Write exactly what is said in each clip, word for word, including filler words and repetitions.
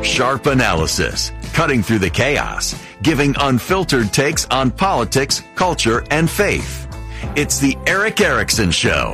Sharp analysis, cutting through the chaos, giving unfiltered takes on politics, culture, and faith. It's the Erick Erickson Show.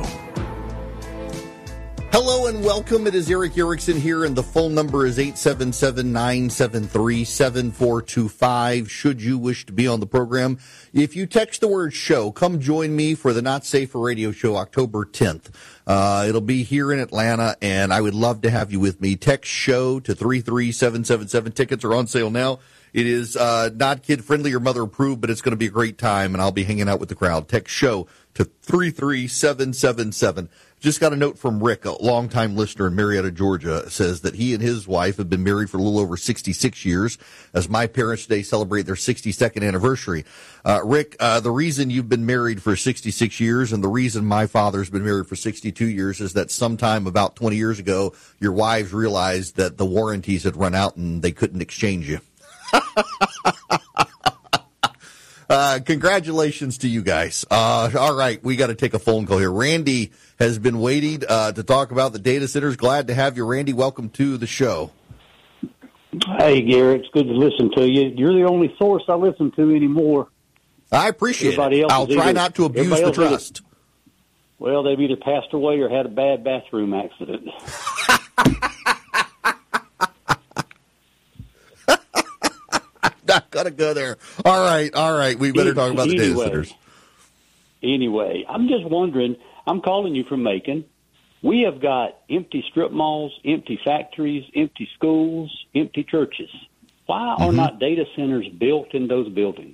Hello and welcome. It is Erick Erickson here, and the phone number is eight seven seven, nine seven three, seven four two five. Should you wish to be on the program, if you text the word show, come join me for the Not Safer Radio Show October tenth. Uh, it'll be here in Atlanta, and I would love to have you with me. Text show to three three seven seven seven. Tickets are on sale now. It is uh, not kid-friendly or mother-approved, but it's going to be a great time, and I'll be hanging out with the crowd. Text show to three three seven seven seven. Just got a note from Rick, a longtime listener in Marietta, Georgia, says that he and his wife have been married for a little over sixty-six years, as my parents today celebrate their sixty-second anniversary. Uh, Rick, uh, the reason you've been married for sixty-six years and the reason my father's been married for sixty-two years is that sometime about twenty years ago, your wives realized that the warranties had run out and they couldn't exchange you. Uh, congratulations to you guys. Uh, all right, we got to take a phone call here. Randy has been waiting uh, to talk about the data centers. Glad to have you, Randy. Welcome to the show. Hey, Gary, it's good to listen to you. You're the only source I listen to anymore. I appreciate everybody it. I'll try either, not to abuse the trust. Either, well, they've either passed away or had a bad bathroom accident. Not gonna go there. All right, all right. We better talk about the anyway, data centers. Anyway, I'm just wondering. I'm calling you from Macon. We have got empty strip malls, empty factories, empty schools, empty churches. Why are mm-hmm. not data centers built in those buildings?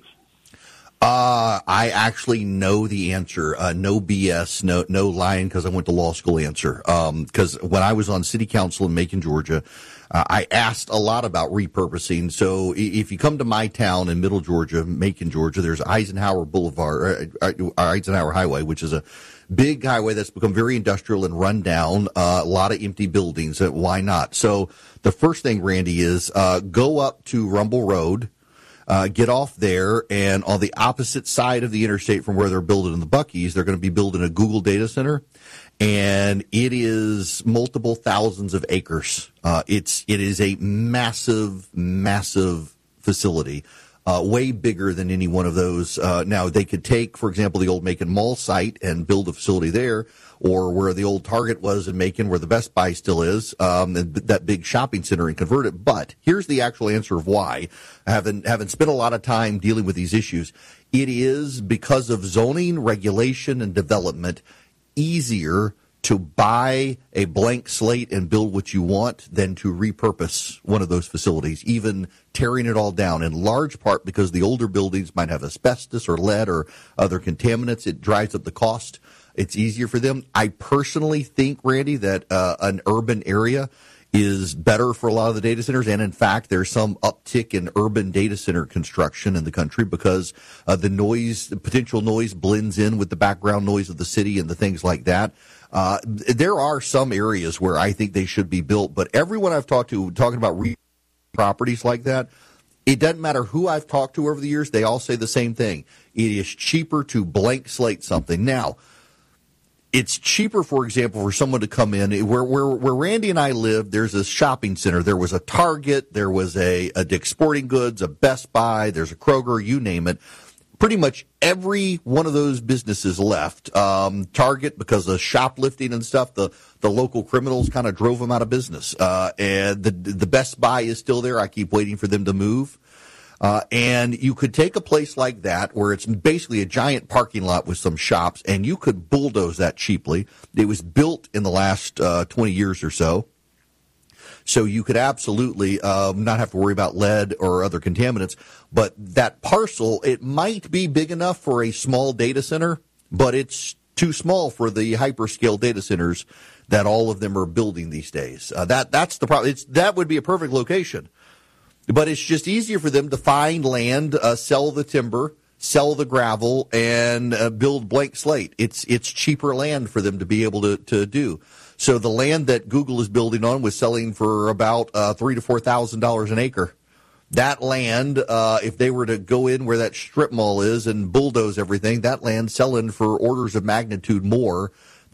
Uh, I actually know the answer. Uh, no B S, no no lying, because I went to law school answer. Because um, when I was on city council in Macon, Georgia, uh, I asked a lot about repurposing. So if you come to my town in Middle Georgia, Macon, Georgia, there's Eisenhower Boulevard, uh, Eisenhower Highway, which is a big highway that's become very industrial and run down. Uh, a lot of empty buildings. Uh, why not? So the first thing, Randy, is uh, go up to Rumble Road. Uh, get off there, and on the opposite side of the interstate from where they're building in the Buc-ee's, they're going to be building a Google data center, and it is multiple thousands of acres. Uh, it's it is a massive, massive facility, uh, way bigger than any one of those. Uh, now, they could take, for example, the old Macon Mall site and build a facility there, or where the old Target was in Macon, where the Best Buy still is, um, and that big shopping center, and convert it. But here's the actual answer of why. Having, having spent a lot of time dealing with these issues, it is because of zoning, regulation, and development easier to buy a blank slate and build what you want than to repurpose one of those facilities, even tearing it all down, in large part because the older buildings might have asbestos or lead or other contaminants. It drives up the cost. It's easier for them. I personally think, Randy, that uh, an urban area is better for a lot of the data centers. And in fact, there's some uptick in urban data center construction in the country because uh, the noise, the potential noise blends in with the background noise of the city and the things like that. Uh, there are some areas where I think they should be built, but everyone I've talked to talking about re- properties like that, it doesn't matter who I've talked to over the years. They all say the same thing. It is cheaper to blank slate something. Now, it's cheaper, for example, for someone to come in. Where where where Randy and I lived, there's a shopping center. There was a Target, there was a, a Dick's Sporting Goods, a Best Buy, there's a Kroger, you name it. Pretty much every one of those businesses left. Um, Target, because of shoplifting and stuff, the, the local criminals kind of drove them out of business. Uh, and the the Best Buy is still there. I keep waiting for them to move. Uh, and you could take a place like that where it's basically a giant parking lot with some shops, and you could bulldoze that cheaply. It was built in the last uh, twenty years or so. So you could absolutely um, not have to worry about lead or other contaminants. But that parcel, it might be big enough for a small data center, but it's too small for the hyperscale data centers that all of them are building these days. Uh, that that's the problem. It's that would be a perfect location. But it's just easier for them to find land, uh, sell the timber, sell the gravel, and uh, build blank slate. It's it's cheaper land for them to be able to, to do. So the land that Google is building on was selling for about uh, three to four thousand dollars an acre. That land, uh, if they were to go in where that strip mall is and bulldoze everything, that land selling for orders of magnitude more